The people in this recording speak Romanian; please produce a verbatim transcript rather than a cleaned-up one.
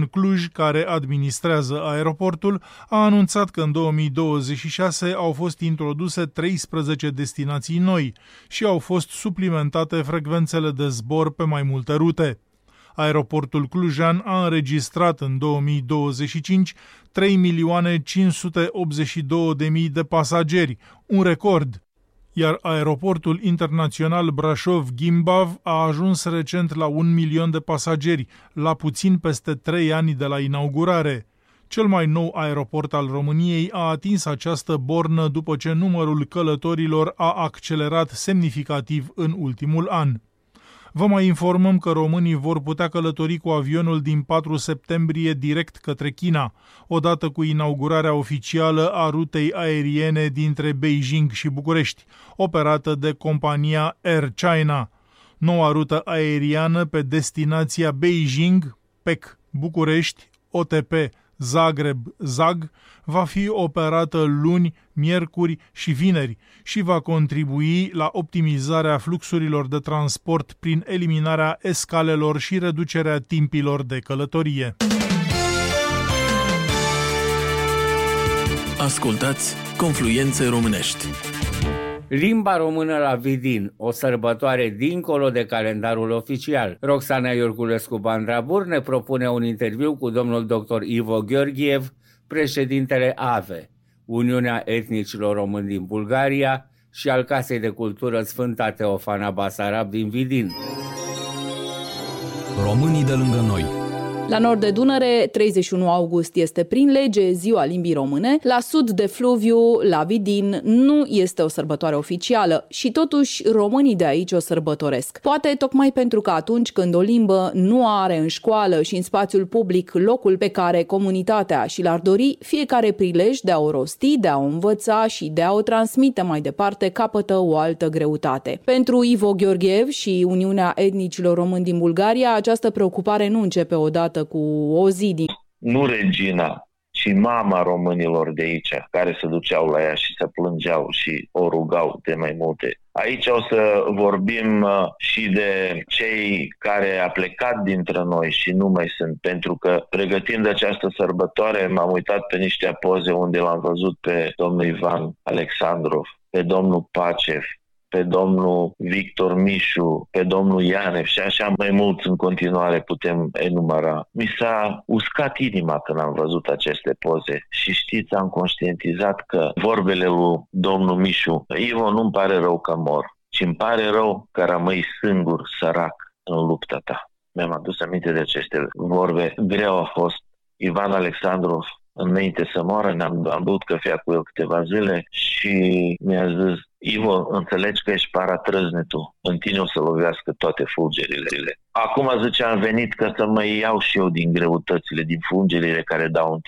Cluj, care administrează aeroportul, a anunțat că în două mii douăzeci și șase au fost introduse treisprezece destinații noi și au fost suplimentate frecvențele de zbor pe mai multe rute. Aeroportul clujan a înregistrat în două mii douăzeci și cinci trei milioane cinci sute optzeci și două de mii de pasageri, un record, iar aeroportul internațional Brașov-Gimbav a ajuns recent la un milion de pasageri, la puțin peste trei ani de la inaugurare. Cel mai nou aeroport al României a atins această bornă după ce numărul călătorilor a accelerat semnificativ în ultimul an. Vă mai informăm că românii vor putea călători cu avionul din patru septembrie direct către China, odată cu inaugurarea oficială a rutei aeriene dintre Beijing și București, operată de compania Air China. Noua rută aeriană pe destinația Beijing, P E C, București, O T P, Zagreb, Zag, va fi operată luni, miercuri și vineri și va contribui la optimizarea fluxurilor de transport prin eliminarea escalelor și reducerea timpilor de călătorie. Ascultați Confluențe Românești. Limba română la Vidin, o sărbătoare dincolo de calendarul oficial. Roxana Iorculescu-Bandrabur ne propune un interviu cu domnul doctor Ivo Gheorghiev, președintele A V E, Uniunea Etnicilor Români din Bulgaria, și al Casei de Cultură Sfânta Teofana Basarab din Vidin. Românii de lângă noi. La nord de Dunăre, treizeci și unu august este prin lege Ziua Limbii Române. La sud de fluviu, la Vidin, nu este o sărbătoare oficială și totuși românii de aici o sărbătoresc. Poate tocmai pentru că atunci când o limbă nu are în școală și în spațiul public locul pe care comunitatea și l-ar dori, fiecare prilej de a o rosti, de a o învăța și de a o transmite mai departe capătă o altă greutate. Pentru Ivo Gheorghiev și Uniunea Etnicilor Români din Bulgaria, această preocupare nu începe odată cu o zi din... Nu regina, ci mama românilor de aici, care se duceau la ea și se plângeau și o rugau de mai multe. Aici o să vorbim și de cei care a plecat dintre noi și nu mai sunt, pentru că pregătind această sărbătoare m-am uitat pe niște poze unde l-am văzut pe domnul Ivan Alexandrov, pe domnul Pacev, pe domnul Victor Mișu, pe domnul Ianev și așa mai mulți în continuare putem enumera. Mi s-a uscat inima când am văzut aceste poze și știți, am conștientizat că vorbele lui domnul Mișu, Ivo, nu-mi pare rău că mor, ci îmi pare rău că rămâi singur, sărac, în lupta ta. Mi-am adus aminte de aceste vorbe. Greu a fost. Ivan Alexandrov, înainte să moară, ne-am am băut cafea cu el câteva zile și mi-a zis: Ivo, înțelegi că ești paratrăznetul, în tine o să lovească toate fulgerile. Acum, zice, am venit ca să mă iau și eu din greutățile, din fulgerile care dau în